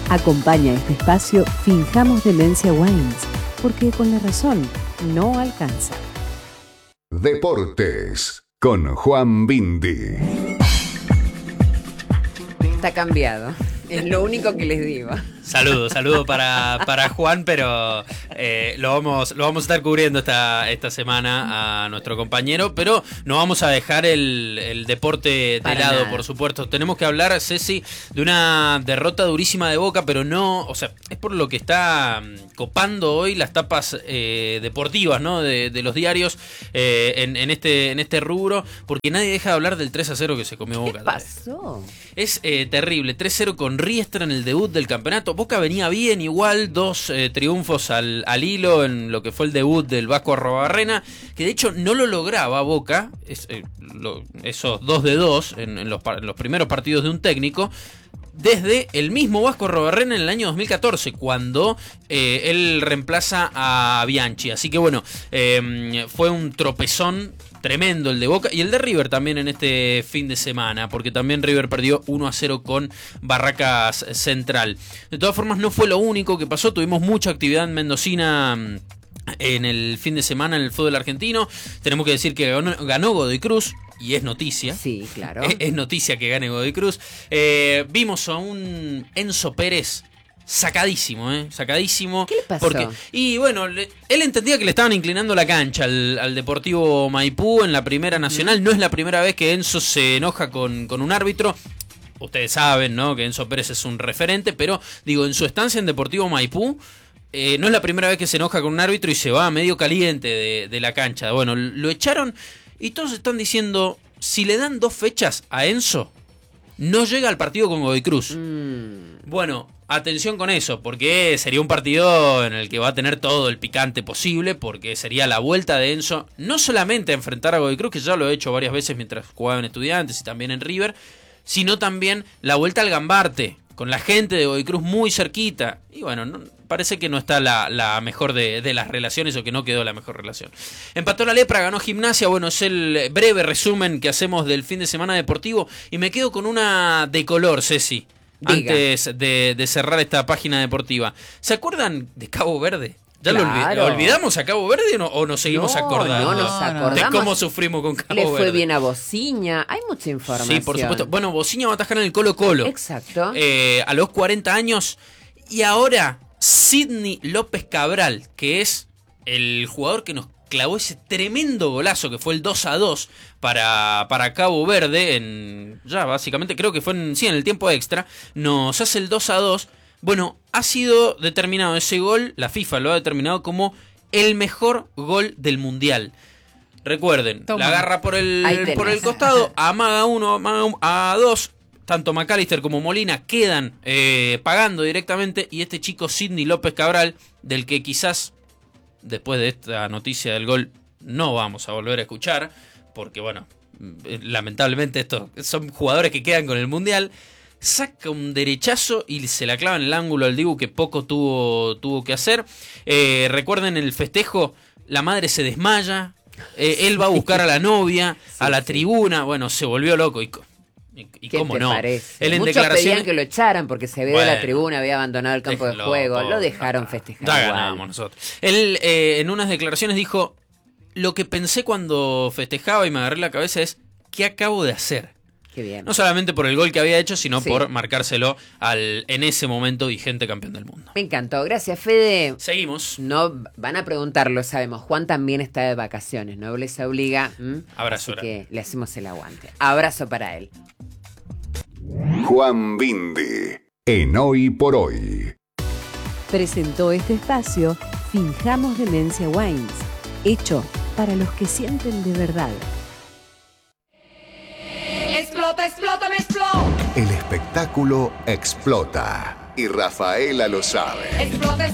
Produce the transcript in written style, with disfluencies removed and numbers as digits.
Acompaña este espacio Finjamos Demencia Wines, porque con la razón no alcanza. Deportes con Juan Bindi. Está cambiado. Es lo único que les digo. Saludo para Juan, pero lo vamos a estar cubriendo esta semana a nuestro compañero, pero no vamos a dejar el deporte de lado, por supuesto. Tenemos que hablar, Ceci, de una derrota durísima de Boca, pero no, o sea, es por lo que está copando hoy las tapas deportivas, ¿no? de los diarios en este rubro, porque nadie deja de hablar del 3-0 que se comió Boca. ¿Qué pasó? Es terrible, 3-0 con Riestra en el debut del campeonato. Boca venía bien igual, 2 triunfos al hilo en lo que fue el debut del Vasco Arrobarrena, que de hecho no lo lograba Boca, esos 2-2 en los primeros partidos de un técnico, desde el mismo Vasco Arrobarrena en el año 2014, cuando él reemplaza a Bianchi. Así que bueno, fue un tropezón tremendo el de Boca y el de River también en este fin de semana, porque también River perdió 1-0 con Barracas Central. De todas formas, no fue lo único que pasó, tuvimos mucha actividad mendocina en el fin de semana en el fútbol argentino. Tenemos que decir que ganó Godoy Cruz, y es noticia. Sí, claro. Es noticia que gane Godoy Cruz. Vimos a un Enzo Pérez sacadísimo, sacadísimo. ¿Qué le pasó? Y bueno, él entendía que le estaban inclinando la cancha al Deportivo Maipú en la Primera Nacional. No es la primera vez que Enzo se enoja con un árbitro. Ustedes saben, ¿no?, que Enzo Pérez es un referente, pero digo, en su estancia en Deportivo Maipú, no es la primera vez que se enoja con un árbitro y se va medio caliente de la cancha. Bueno, lo echaron y todos están diciendo, si le dan 2 fechas a Enzo, no llega al partido con Godoy Cruz. Bueno, atención con eso, porque sería un partido en el que va a tener todo el picante posible, porque sería la vuelta de Enzo, no solamente a enfrentar a Godoy Cruz, que ya lo he hecho varias veces mientras jugaba en Estudiantes y también en River, sino también la vuelta al Gambarte, con la gente de Godoy Cruz muy cerquita. Y bueno, parece que no está la mejor de las relaciones, o que no quedó la mejor relación. Empató la Lepra, ganó Gimnasia. Bueno, es el breve resumen que hacemos del fin de semana deportivo. Y me quedo con una de color, Ceci. Diga. Antes de cerrar esta página deportiva. ¿Se acuerdan de Cabo Verde? ¿Ya Claro. lo olvidamos a Cabo Verde o nos seguimos acordando? No nos acordamos. De cómo sufrimos con Cabo Le Verde. fue bien a Bociña. Hay mucha información. Sí, por supuesto. Bueno, Bociña va a atajar en el Colo-Colo. Exacto. A los 40 años. Y ahora, Sidney López Cabral, que es el jugador que nos clavó ese tremendo golazo que fue el 2-2 para Cabo Verde, ya básicamente creo que fue en el tiempo extra, nos hace el 2-2. Bueno, ha sido determinado ese gol, la FIFA lo ha determinado como el mejor gol del Mundial. Recuerden, Toma. la agarra por el tenés. costado, amaga uno, amaga dos. Tanto McAllister como Molina quedan pagando directamente, y este chico Sidney López Cabral, del que quizás después de esta noticia del gol no vamos a volver a escuchar, porque bueno, lamentablemente estos son jugadores que quedan con el Mundial, saca un derechazo y se la clava en el ángulo al Dibu, que poco tuvo que hacer. Recuerden el festejo, la madre se desmaya, él va a buscar a la novia, a la tribuna, bueno, se volvió loco y ¿Qué cómo te no. parece? Él en Muchos declaraciones pedían que lo echaran porque se ve de la tribuna, había abandonado el campo de déjenlo, juego. pobre, Lo dejaron festejar ya igual. ganamos nosotros. Él en unas declaraciones dijo, lo que pensé cuando festejaba y me agarré la cabeza es, ¿qué acabo de hacer? Qué bien. No solamente por el gol que había hecho, sino Sí. por marcárselo al en ese momento vigente campeón del mundo. Me encantó. Gracias, Fede. Seguimos. No van a preguntarlo, sabemos. Juan también está de vacaciones, no les obliga. Abrazo Así grande. que le hacemos el aguante. Abrazo para él. Juan Bindi en Hoy por Hoy. Presentó este espacio Finjamos Demencia Wines, hecho para los que sienten de verdad. Explota, explota, me explota. El espectáculo explota y Rafaela lo sabe. Explota,